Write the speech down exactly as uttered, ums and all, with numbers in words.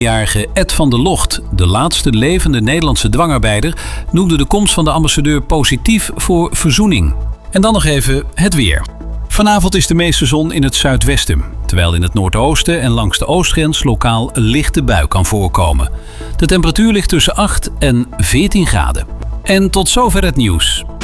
vijfenveertigjarige Ed van der Locht, de laatste levende Nederlandse dwangarbeider, noemde de komst van de ambassadeur positief voor verzoening. En dan nog even het weer. Vanavond is de meeste zon in het zuidwesten, terwijl in het noordoosten en langs de oostgrens lokaal een lichte bui kan voorkomen. De temperatuur ligt tussen acht en veertien graden. En tot zover het nieuws.